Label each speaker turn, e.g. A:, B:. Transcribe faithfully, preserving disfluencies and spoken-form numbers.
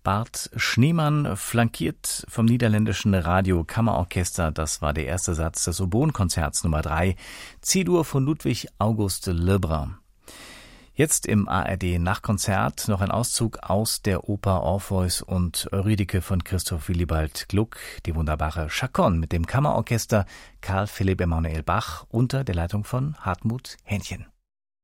A: Bart Schneemann, flankiert vom niederländischen Radio-Kammerorchester. Das war der erste Satz des Oboenkonzerts Nummer drei, C-Dur von Ludwig August Lebrun. Jetzt im A R D-Nachtkonzert noch ein Auszug aus der Oper Orpheus und Eurydike von Christoph Willibald Gluck, die wunderbare Chaconne mit dem Kammerorchester Karl Philipp Emanuel Bach unter der Leitung von Hartmut Hähnchen.